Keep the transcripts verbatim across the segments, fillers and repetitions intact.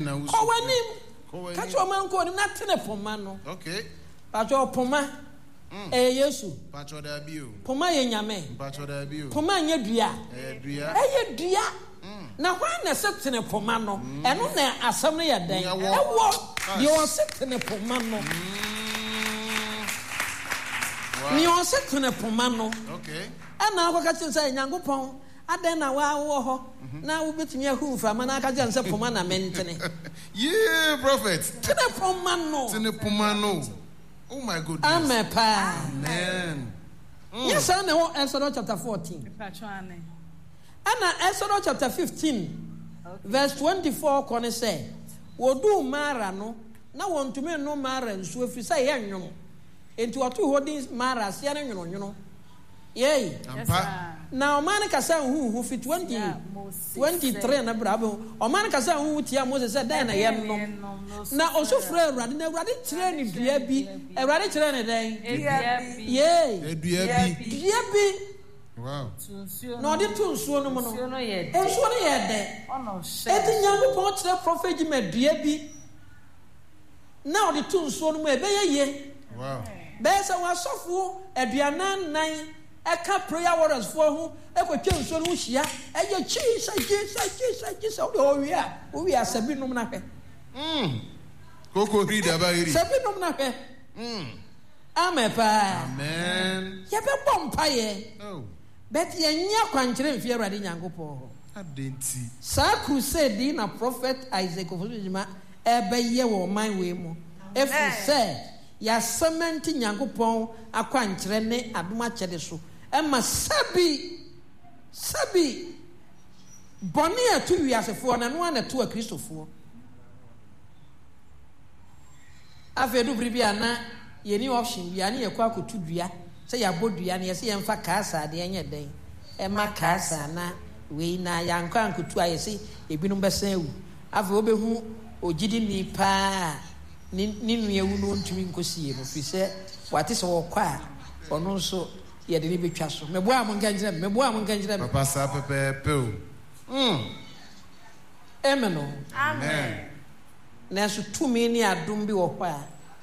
na usu kowanim catch your man ko na tene poma no okay pacho poma eh Yesu pacho da bi o poma ye nyame pacho da bi o poma nye dua eh dua eh dua na kwa na setene poma no eno na asam no ye den ewo de o setene poma no ni o setene poma no okay ana akwa catch say Nyankopon aden na wa wo ho na wo betumi ahu mframa na aka gyan se poma na mentene yeah prophet tene poma no tene poma no oh my goodness amen pa amen yes na wo Exodus chapter fourteen ana Exodus chapter fifteen verse twenty-four kone say wodu mara no na wontume no mara nsu afiri say ye nwono enti watu hodin mara sia na nwono nwono yey ampa na omane kasa hu hu fi twenty twenty-three na brabo omane kasa hu tia Moses say dan na ye no na osofre Awurade na Awurade kire ni dua bi Awurade kire ne dan yey dua bi dua bi wow no de tu nsuo no mo no nsuo no ye de ono she eti Nyankopon kire prophet ji ma dua bi na o de tu nsuo no mo e be ye ye wow be se wa sofo aduanan nan eka prayer warriors for hu ekotwa nsuo no hia eye chi sa chi sa chi sa chi sa o wi a o wi asabi nom na hwe mm koko read about it sabi nom na hwe mm amen pa amen ye be bompa ye oh bet ye nya kwankere mfi Awurade Nyankopon adenti sa crusade na prophet Isaac ofujima ebe ye wo man we mu efu say ya cement Nyankopon akwankere ne adoma kyede so ema sabi sabi boni atu wiasefo na no na to akristofo afedu bribia na yeni option bia ne yakwa akotu dua se ya bodua ne se yemfa kaasa de enye den ema kaasa na we na yankwa ankotu ayese ebinum besan ewu afa obehu ogidi ni pa ni ni nuewu no ntumi nkosie no fi se wate se wokwa a ono nso ye de ni betwa so mebo am nganjira mebo am nganjira papa sa pepe pe o mm amen amen na so tumi ni adom bi wo kwa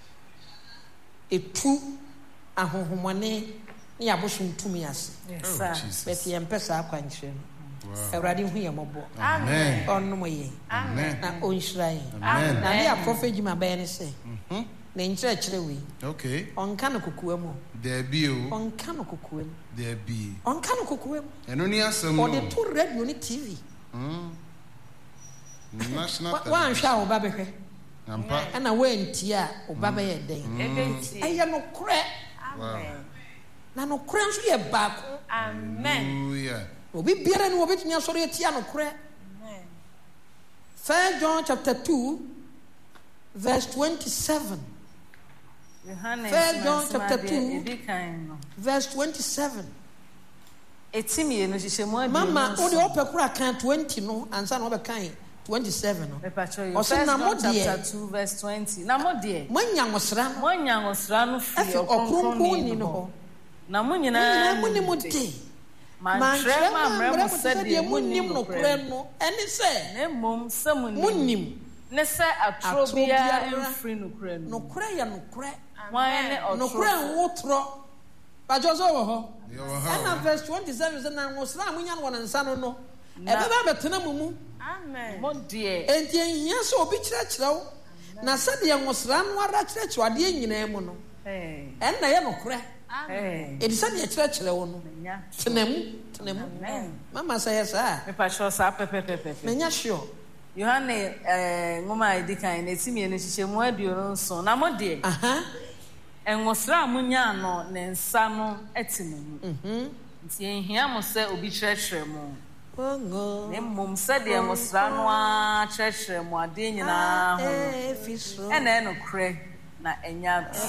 etu ahohomane ni abosom tumi ase yes sir bet ye mpesa akwankyere no Awurade hu ye mobo amen onno ye amen na onshrai amen na dia prophet ji mabe ne se mhm na nkyere kyere we okay onka no kokoa mu there be o onka no kokoa mu there be onka no kokoa mu eno ni asem o de to radio ni tv mm national wa nhwa o ba behwe ampa ana wa ntia o ba be ye den ebenti eye no kure amen na no kure nso ye baako amen hallelujah obi biara ni obetumi asori etia no kure amen First John chapter two verse twenty-seven First John chapter two verse twenty-seven etimi no hihemu mama o de opekura kan twenty no ansa na obekan twenty-seven no o se na mo de chapter two verse twenty na mo de manya ngosra manya ngosra no fi okonkon ni no na mo nyina mo ni mo de man tre ma mre mo se de mo nim no kure no eni se na mom se mo nim ne se atrobia enfri no kure no no kure ya no kure wan ne otro no kure nwotro ba jozo wo ho yo ho na verse twenty-seven say na ngosra amunya no wona nsa no no e be ba betena mumu amen mo de enti ehia so obi kire kire wo na se de ngosra no ara kire kire ade nyina mu no eh en na ye no kure eh e di se de kire kire wo no tenam tenam mama say yes ah me pa sure sa pepe pepe menya sure Yohane eh ngoma edikan na etimi ne hihemu aduo nso na mo de aha enwosra munya no ne nsa no etime mu mhm nti ehia mo se obi kyerɛkyerɛ mu ongo ne mom se de enwosra no a kyerɛkyerɛ mu ade nyina ho eh fiso ɛna ɛno korɛ na enya